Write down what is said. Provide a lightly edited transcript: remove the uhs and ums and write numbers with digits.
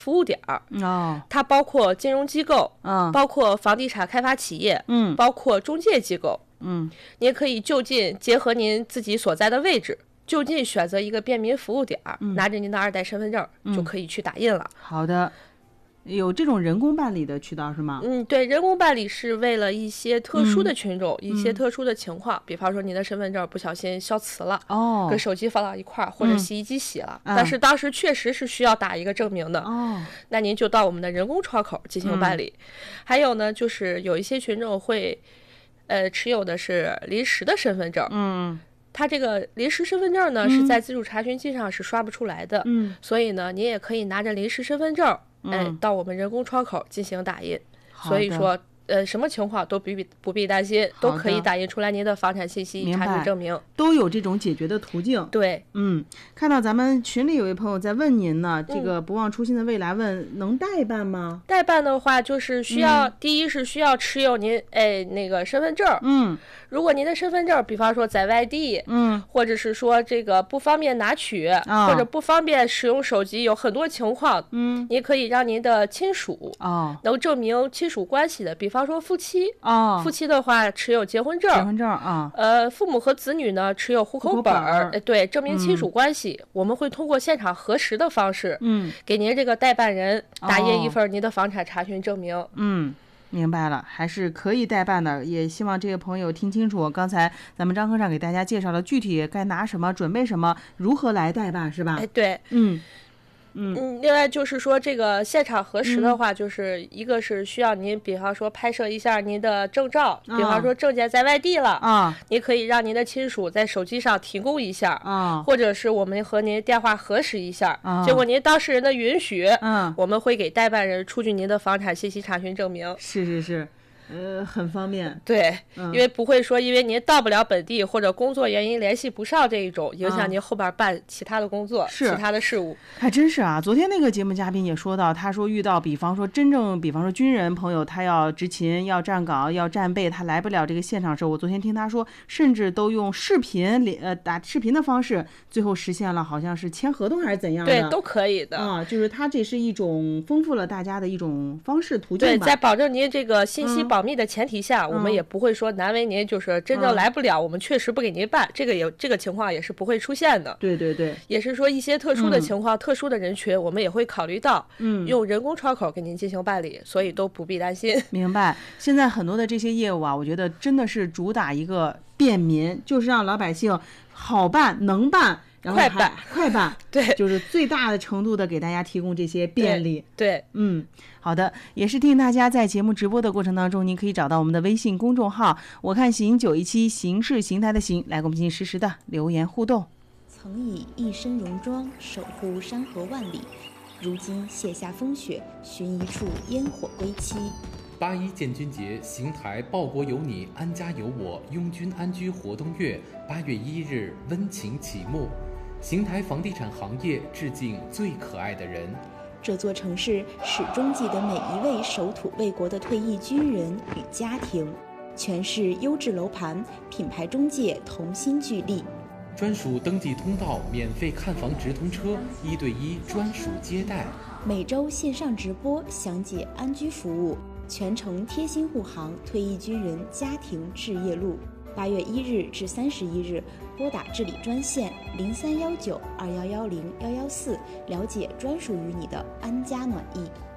服务点它包括金融机构，包括房地产开发企业，包括中介机构，您也可以就近结合您自己所在的位置，就近选择一个便民服务点，拿着您的2代身份证就可以去打印了。 好的。有这种人工办理的渠道是吗？ 对，人工办理是为了一些特殊的群众，一些特殊的情况，比方说您的身份证不小心消磁了，跟手机放到一块儿，或者洗衣机洗了，但是当时确实是需要打一个证明的，那您就到我们的人工窗口进行办理。还有呢，就是有一些群众会，持有的是临时的身份证，他这个临时身份证呢，是在自助查询机上是刷不出来的，所以呢，您也可以拿着临时身份证。到我们人工窗口进行打印，所以说什么情况都不必担心，都可以打印出来您的房产信息查询证明， 都有这种解决的途径。 对， 看到咱们群里有位朋友在问您呢，这个不忘初心的未来问能代办吗？ 代办的话就是需要，第一是需要持有您那个身份证，如果您的身份证比方说在外地，或者是说这个不方便拿取，或者不方便使用手机，有很多情况，你可以让您的亲属能证明亲属关系的，比方说夫妻，夫妻的话持有结婚证，父母和子女呢持有户口本，对，证明亲属关系，我们会通过现场核实的方式，给您这个代办人打印一份您的房产查询证明。 明白了，还是可以代办的，也希望这位朋友听清楚，刚才咱们张科长给大家介绍了具体该拿什么，准备什么，如何来代办，是吧？ 对，另外就是说这个现场核实的话，就是一个是需要您比方说拍摄一下您的证照，比方说证件在外地了，你可以让您的亲属在手机上提供一下，或者是我们和您电话核实一下，结果您当事人的允许，我们会给代办人出具您的房产信息查询证明。 是很方便。 对，因为不会说因为您到不了本地或者工作原因联系不上这一种，影响您后边办其他的工作，其他的事务。 还真是啊，昨天那个节目嘉宾也说到，他说遇到比方说军人朋友，他要执勤要站岗要站备，他来不了这个现场的时候，我昨天听他说甚至都用视频打视频的方式，最后实现了好像是签合同还是怎样的。 对，都可以的就是他这是一种丰富了大家的一种方式途径吧。 对，在保证您这个信息保密的前提下，我们也不会说难为您，就是真正来不了，我们确实不给您办，这个情况也是不会出现的。 对， 也是说一些特殊的情况，特殊的人群，我们也会考虑到，用人工窗口给您进行办理，所以都不必担心。 明白。现在很多的这些业务啊，我觉得真的是主打一个便民，就是让老百姓好办能办。然后快办， 对， 就是最大的程度的给大家提供这些便利。 对， 好的，也是提醒大家在节目直播的过程当中，您可以找到我们的微信公众号“我看行917”，形式形态的形，来跟我们进行实时的留言互动。 曾以一身戎装守护山河万里，如今卸下风雪，寻一处烟火归期。 8·1建军节，邢台报国有你，安家有我，拥军安居活动月8月1日温情启幕。邢台房地产行业致敬最可爱的人。 这座城市始终记得每一位守土卫国的退役军人与家庭，全市优质楼盘，品牌中介同心聚力， 专属登记通道，免费看房直通车，1对1专属接待， 每周线上直播详解安居服务，全程贴心护航退役军人家庭置业路。8月1日至31日，拨打治理专线03192110-114，了解专属于你的安家暖意。